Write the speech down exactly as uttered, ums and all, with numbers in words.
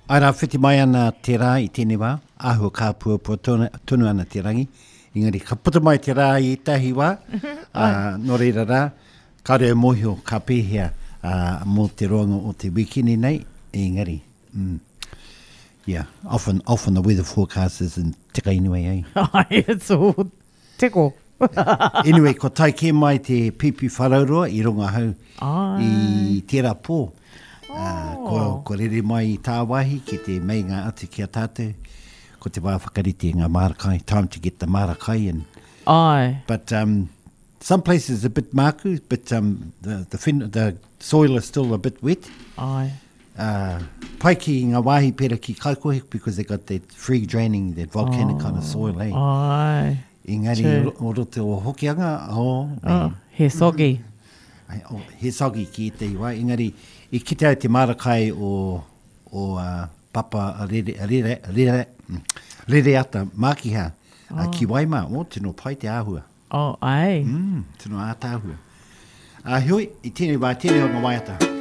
Aira whiti mai ana te rā i tēnei wā, ahua kāpua pua tonu, tonu ana te rangi. Engari, ka puta mai te rā i tahi wā, uh, no reira rā, ka reo mohio ka pēhea uh, mō te roanga o te wikini nei, engari. Mm. Yeah, often often the weather forecast is in tika inui, eh? Ai, it's all tiko. Anyway, ko tai ke mai te pipi wharaurua i runga hau Ai. i tērā pō. Uh, ko, ko rere mai i tā wahi ki te mei ngā atu ki a tātou. Ko te wā whakarite ngā marakai. Time to get the marakai in. Ai. But um, some places a bit maku, but um, the, the, fin- the soil is still a bit wet. Ai. Uh, pai ki ngā wāhi pera ki Kaikohe because they got that free draining, that volcanic oh. kind of soil, eh? Ai. Engari, o rote o hokianga, oh, Oh, he sogi. Ai, oh, he sogi ki te iwa. Engari, i kite au te marakai o, o uh, papa a rere, a rere, a rere, mm, rere ata mākiha oh. uh, ki Waima, o tino pai te āhua. Oh, ai. Mm, tino ātāhua. Uh, hioi, i tēnei wā, tēnei o ngā waiata.